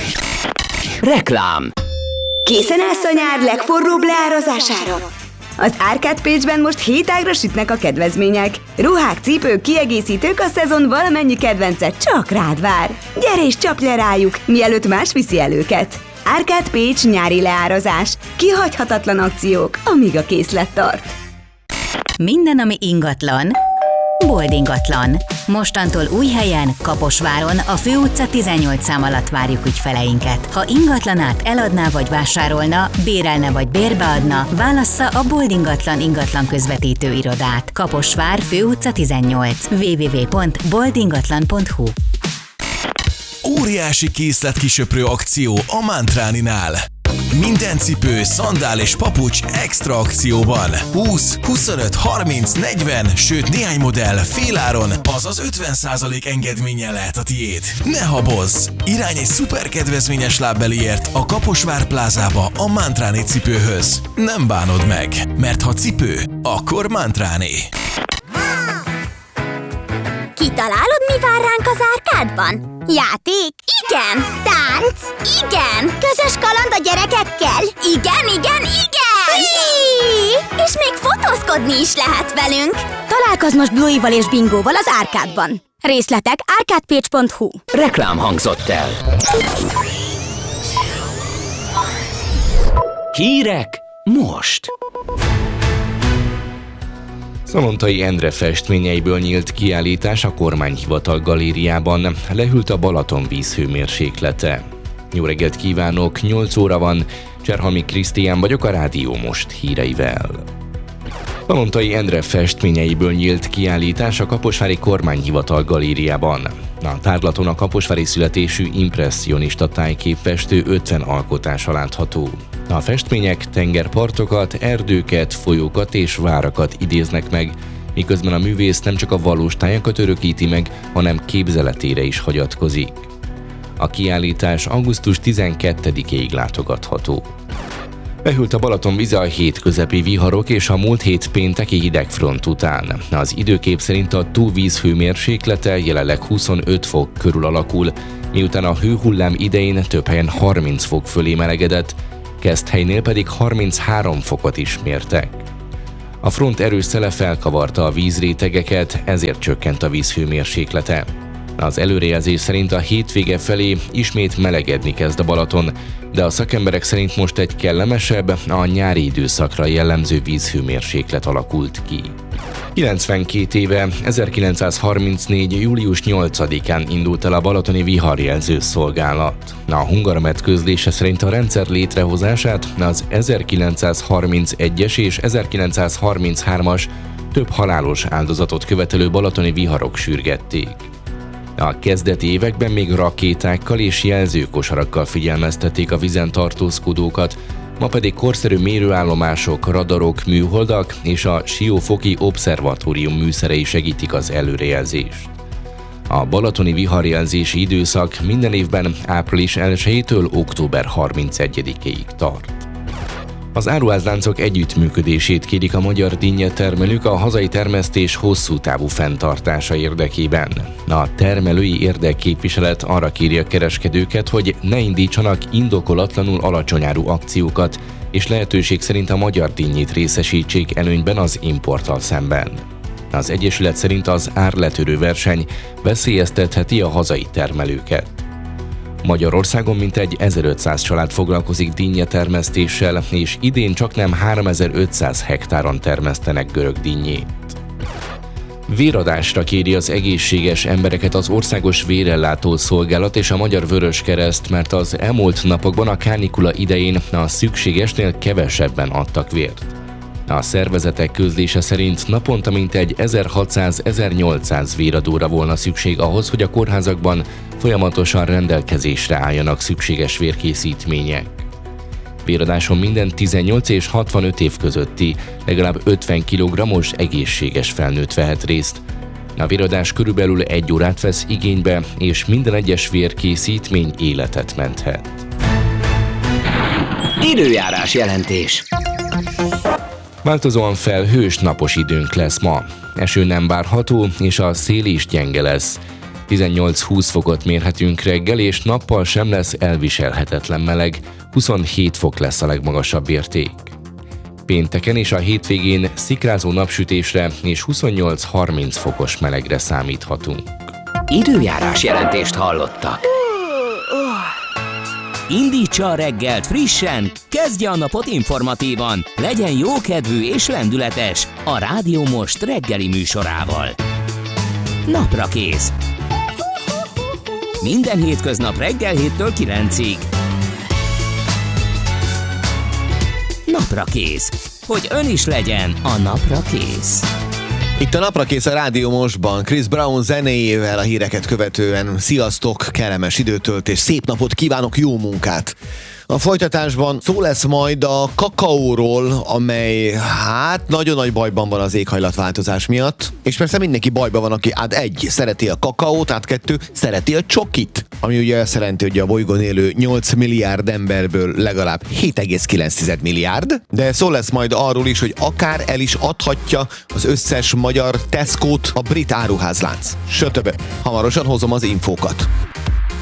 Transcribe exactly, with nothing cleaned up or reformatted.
Reklám. Készen állsz a nyár legforróbb leárazására? Az Arcade Page-ben most hétágra sütnek a kedvezmények. Ruhák, cipők, kiegészítők, a szezon valamennyi kedvence csak rád vár. Gyere és csapj le rájuk, mielőtt más viszi el őket. Arcade Page nyári leárazás. Kihagyhatatlan akciók, amíg a készlet tart. Minden, ami ingatlan, Bold ingatlan. Mostantól új helyen, Kaposváron, a Főutca tizennyolc szám alatt várjuk ügyfeleinket. Ha ingatlanát eladná vagy vásárolna, bérelne vagy bérbeadna, válassza a Bold ingatlan ingatlan közvetítő irodát. Kaposvár, Főutca tizennyolc. double-u double-u double-u pont bold ingatlan pont hu. Óriási készletkisöprő akció a Mantráninál. Minden cipő, szandál és papucs extra akcióban. húsz, huszonöt, harminc, negyven, sőt néhány modell féláron, azaz ötven százalék engedménnyel lehet a tiéd. Ne habozz! Irány egy szuper kedvezményes lábbeliért a Kaposvár plázába a Mantráni cipőhöz. Nem bánod meg, mert ha cipő, akkor Mantráni. Kitalálod, mi vár ránk az árkádban? Játék? Igen! Tánc? Igen! Közös kaland a gyerekekkel? Igen, igen, igen! Hí! És még fotózkodni is lehet velünk! Találkozz most Bluey-val és Bingóval az árkádban. Részletek arcade page pont hu. Reklám hangzott el. Hírek most. Szalontai Endre festményeiből nyílt kiállítás a Kormányhivatal galériában. Lehűlt a Balaton vízhőmérséklete. Jó reggelt kívánok, nyolc óra van, Cserhalmi Krisztián vagyok a Rádió Most híreivel. Szalontai Endre festményeiből nyílt kiállítás a Kaposvári Kormányhivatal galériában. A tárlaton a kaposvári születésű impresszionista tájképfestő ötven alkotása látható. A festmények tengerpartokat, erdőket, folyókat és várakat idéznek meg, miközben a művész nem csak a valós tájakat örökíti meg, hanem képzeletére is hagyatkozik. A kiállítás augusztus tizenkettedikéig látogatható. Behűlt a Balaton vize a hétközepi viharok és a múlt hét pénteki hidegfront után. Az időkép szerint a túlvíz hőmérséklete jelenleg huszonöt fok körül alakul, miután a hőhullám idején több helyen harminc fok fölé melegedett, Keszthelynél pedig harminchárom fokot is mértek. A front erős szele felkavarta a vízrétegeket, ezért csökkent a víz hőmérséklete. Az előrejelzés szerint a hétvége felé ismét melegedni kezd a Balaton, de a szakemberek szerint most egy kellemesebb, a nyári időszakra jellemző vízhőmérséklet alakult ki. kilencvenkét éve, ezerkilencszázharmincnégy. július nyolcadikán indult el a balatoni viharjelző szolgálat. A Hungaromet közlése szerint a rendszer létrehozását az ezerkilencszázharmincegyes és ezerkilencszázharminchármas több halálos áldozatot követelő balatoni viharok sürgették. A kezdeti években még rakétákkal és jelzőkosarakkal figyelmeztették a vízen tartózkodókat, ma pedig korszerű mérőállomások, radarok, műholdak és a Siófoki Obszervatórium műszerei segítik az előrejelzést. A balatoni viharjelzési időszak minden évben április elsejétől október harmincegyedikéig tart. Az áruházláncok együttműködését kérik a magyar dinnyetermelők a hazai termesztés hosszú távú fenntartása érdekében. A termelői érdekképviselet arra kéri a kereskedőket, hogy ne indítsanak indokolatlanul alacsony áru akciókat, és lehetőség szerint a magyar dinnyét részesítsék előnyben az importtal szemben. Az egyesület szerint az árletörő verseny veszélyeztetheti a hazai termelőket. Magyarországon mintegy ezerötszáz család foglalkozik dinnyetermesztéssel, és idén csaknem háromezer-ötszáz hektáron termesztenek görög dinnyét. Véradásra kéri az egészséges embereket az Országos Vérellátó Szolgálat és a Magyar Vöröskereszt, mert az elmúlt napokban a kánikula idején a szükségesnél kevesebben adtak vért. A szervezetek közlése szerint naponta mintegy ezerhatszáz-ezernyolcszáz véradóra volna szükség ahhoz, hogy a kórházakban folyamatosan rendelkezésre álljanak szükséges vérkészítmények. Véradáson minden tizennyolc és hatvanöt év közötti, legalább ötven kilogrammos egészséges felnőtt vehet részt. A véradás körülbelül egy órát vesz igénybe, és minden egyes vérkészítmény életet menthet. Időjárás jelentés. Változóan felhős, napos időnk lesz ma. Eső nem várható, és a szél is gyenge lesz. tizennyolc-húsz fokot mérhetünk reggel, és nappal sem lesz elviselhetetlen meleg, huszonhét fok lesz a legmagasabb érték. Pénteken és a hétvégén szikrázó napsütésre és huszonnyolc-harminc fokos melegre számíthatunk. Időjárás jelentést hallottak. Indítsa a reggelt frissen, kezdje a napot informatívan, legyen jókedvű és lendületes a Rádió Most reggeli műsorával. Naprakész. Minden hétköznap reggel héttől kilencig. Naprakész. Hogy ön is legyen a napra kész. Itt a Naprakész a Rádió Mostban, Chris Brown zenéjével a híreket követően. Sziasztok, kellemes időtöltés, szép napot kívánok, jó munkát! A folytatásban szó lesz majd a kakaóról, amely hát nagyon nagy bajban van az éghajlatváltozás miatt. És persze mindenki bajban van, aki át egy, szereti a kakaót, át kettő, szereti a csokit. Ami ugye azt jelenti, hogy a bolygón élő nyolc milliárd emberből legalább hét egész kilenc milliárd. De szó lesz majd arról is, hogy akár el is adhatja az összes magyar Tescót a brit áruházlánc. Sötöbbe. Hamarosan hozom az infókat.